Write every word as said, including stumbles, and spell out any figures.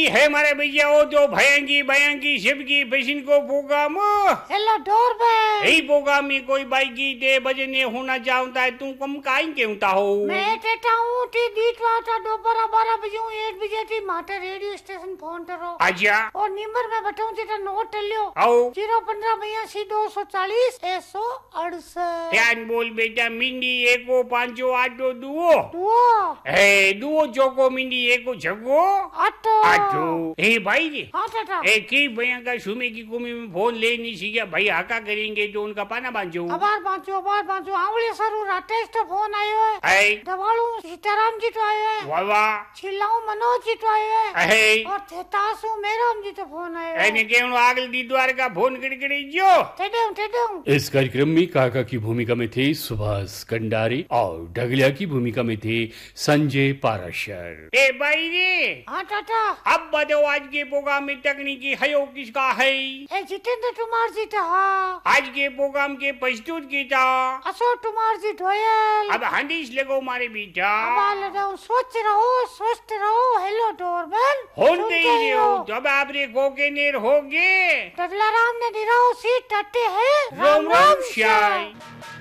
है मारे भैया वो तो भयंगी भयंगी शिवकी पेशन को प्रोग्राम हेलो डोरबेल यही प्रोग्राम में कोई बाइकी दे बजने होना चाहता है तू कम काई केवता हो मैं टेटा हूँ टी दीट वाटा दोपहर बारह बजे हूँ एक बजे थी माटे रेडियो स्टेशन फोन करो अच्छा और नंबर मैं बताऊँ तेरा नोट लियो आओ जीरो पंद्रह बयासी दो सौ चालीस एक सौ अड़सठ ध्यान बोल बेटा मिंडी एको पांचो आठो दुओ दुओ ए दुओ चौको मिंडी एको छगो आठो आठो ए भाई जी हाँ टेटा ए की भैया का सुमे की कुमी में फोन ले नहीं सीखा भाई हाका करेंगे तो उनका पाना बांधो अबार बांचो अबार बांचो आवले सरू राटेश तो फोन आयो है ऐ दवालू सीताराम जी तो आयो है वाह वाह छिलाऊ मनोज जी तो आयो है ऐ और थेतासु मेराम जी तो फोन आयो है एने केवनो आगल दीद्वार का फोन कड़कड़ी जो टेडम टेडम इस कार्यक्रम में काका की भूमिका में थे सुभाष कंडारी और डगलिया की भूमिका में थे संजय पाराशर। ए भाई रे हाँ टाटा अब बताओ आज के प्रोग्राम में तकनीकी हयो किसका है ए जितेंद्र कुमार जी तो हाँ आज के प्रोग्राम के प्रस्तुत की था अशोक कुमार जी ढोयल अब हंडीस लगो मारे बेटा अबाल रहो सोच रहो स्वस्थ रहो हेलो डोरबेल होते ही रहो जब आप रे गोगे नेर होगे डगला राम ने निराओ सी टट्टे है राम राम श्याम।